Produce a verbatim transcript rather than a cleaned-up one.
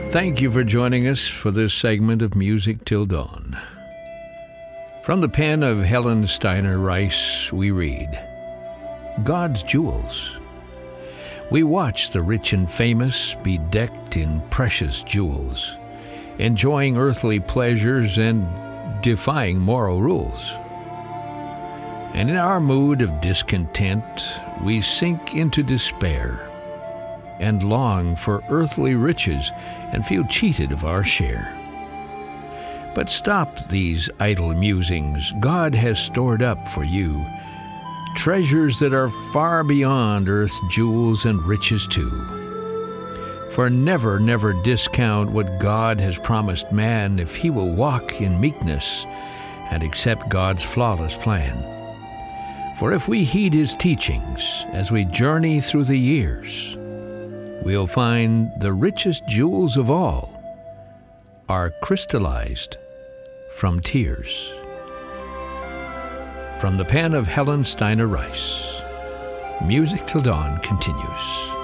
Thank you for joining us for this segment of Music Till Dawn. From the pen of Helen Steiner Rice, we read, God's Jewels. We watch the rich and famous be decked in precious jewels, enjoying earthly pleasures and defying moral rules. And in our mood of discontent, we sink into despair and long for earthly riches and feel cheated of our share. But stop these idle musings. God has stored up for you treasures that are far beyond earth's jewels and riches too. For never, never discount what God has promised man if he will walk in meekness and accept God's flawless plan. For if we heed his teachings as we journey through the years, we'll find the richest jewels of all are crystallized from tears. From the pen of Helen Steiner Rice, Music Till Dawn continues.